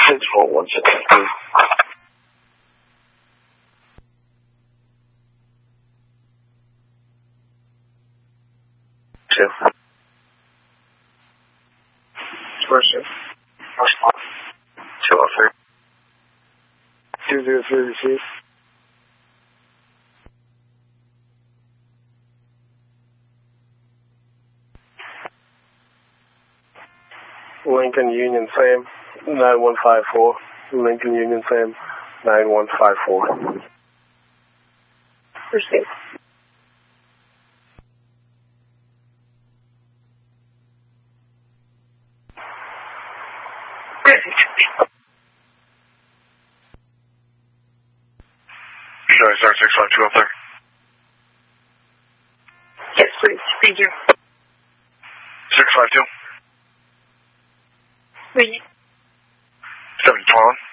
Control 173. First shift. 203. 203 received. Lincoln Union Sam 9154. Lincoln Union Sam 9154. Received. Sorry, 652 up there. Yes, please. Thank you. 652. Ready. 712.